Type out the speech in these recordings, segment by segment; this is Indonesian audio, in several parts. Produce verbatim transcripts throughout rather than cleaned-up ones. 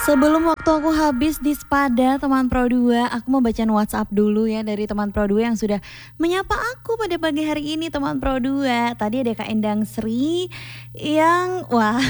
Sebelum waktu aku habis di Spada teman Pro dua, aku mau bacain WhatsApp dulu ya dari teman Pro dua yang sudah menyapa aku pada pagi hari ini teman Pro dua. Tadi ada Kak Endang Sri yang wah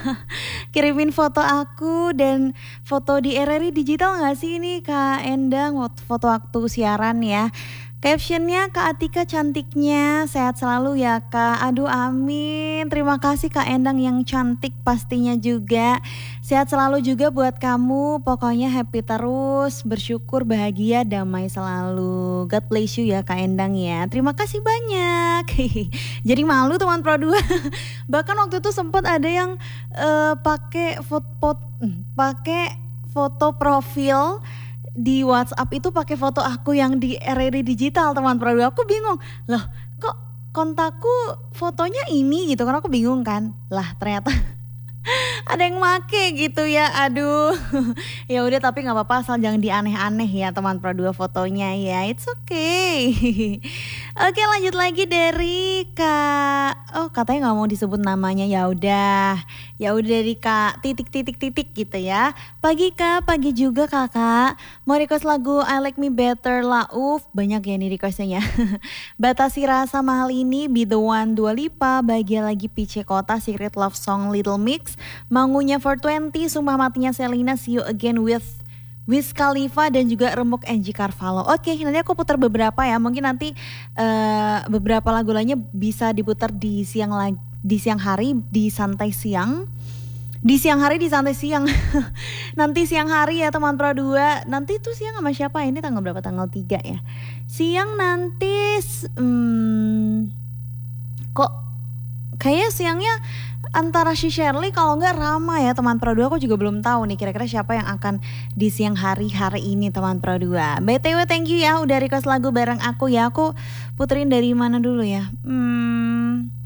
kirimin foto aku dan foto di R R I Digital gak sih ini Kak Endang, foto waktu siaran ya. Captionnya Kak Atika cantiknya, sehat selalu ya Kak. Aduh amin, terima kasih Kak Endang yang cantik pastinya juga. Sehat selalu juga buat kamu, pokoknya happy terus, bersyukur, bahagia, damai selalu. God bless you ya Kak Endang ya, terima kasih banyak. Jadi malu teman Pro dua. Bahkan waktu itu sempat ada yang uh, pakai foto pakai foto profil di WhatsApp itu pakai foto aku yang di R R I Digital teman Pro dua. Aku bingung, loh kok kontakku fotonya ini gitu kan, aku bingung kan. Lah ternyata ada yang make gitu ya, aduh. Ya udah tapi nggak apa-apa asal jangan dianeh-aneh ya teman Pro dua fotonya ya, it's okay. Oke lanjut lagi dari Kak, oh katanya nggak mau disebut namanya, ya udah, ya udah dari Kak titik titik titik gitu ya. Pagi Kak, pagi juga Kakak. Mau request lagu I Like Me Better Lauf, banyak ya nih requestnya. Batasi rasa mahal ini, Be The One Dua Lipa, Bahagia Lagi P C Kota, Secret Love Song Little Mix, Mangunya four twenty, Sumpah Matinya Selena, See You Again with Wiz Khalifa dan juga Remuk Angie Carvalho. Oke, nanti aku putar beberapa ya. Mungkin nanti uh, beberapa lagu lainnya bisa diputar di siang lagi, di siang hari di santai siang. Di siang hari di santai siang. Nanti siang hari ya teman Pro dua. Nanti tuh siang sama siapa? Ini tanggal berapa? Tanggal tiga ya. Siang nanti hmm, kok kayaknya siangnya antara si Shirley kalau nggak Rama ya teman Pro dua. Aku juga belum tahu nih kira-kira siapa yang akan di siang hari hari ini teman Pro dua. B T W thank you ya udah request lagu bareng aku ya. Aku puterin dari mana dulu ya? Hmm,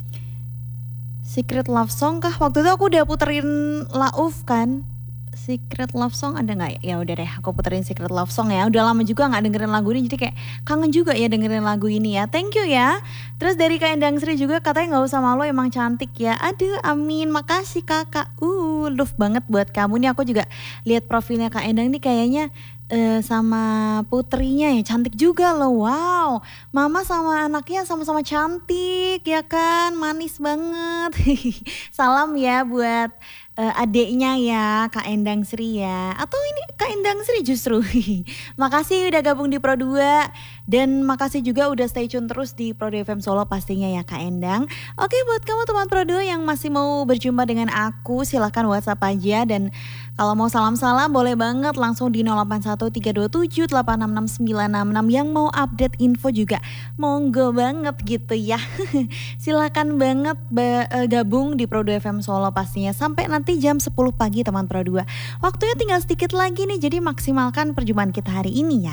Secret Love Song kah? Waktu itu aku udah puterin Lauf kan? Secret Love Song ada nggak? Ya udah deh, aku puterin Secret Love Song ya. Udah lama juga nggak dengerin lagu ini, jadi kayak kangen juga ya dengerin lagu ini ya. Thank you ya. Terus dari Kak Endang Sri juga katanya nggak usah malu, emang cantik ya. Aduh, amin. Makasih kakak. Uh, love banget buat kamu nih. Aku juga lihat profilnya Kak Endang nih kayaknya uh, sama putrinya ya cantik juga loh. Wow, mama sama anaknya sama-sama cantik ya kan, manis banget. Salam ya buat Uh, adeknya ya Kak Endang Sri ya. Atau ini Kak Endang Sri justru. Makasih udah gabung di Pro dua. Dan makasih juga udah stay tune terus di Pro dua F M Solo pastinya ya Kak Endang. Oke buat kamu teman Pro dua yang masih mau berjumpa dengan aku, silahkan WhatsApp aja. Dan kalau mau salam-salam boleh banget langsung di nol delapan satu tiga dua tujuh delapan enam enam sembilan enam enam. Yang mau update info juga monggo banget gitu ya. Silahkan banget gabung di Pro dua F M Solo pastinya sampai nanti jam sepuluh pagi teman Pro dua. Waktunya tinggal sedikit lagi nih, jadi maksimalkan perjumpaan kita hari ini ya.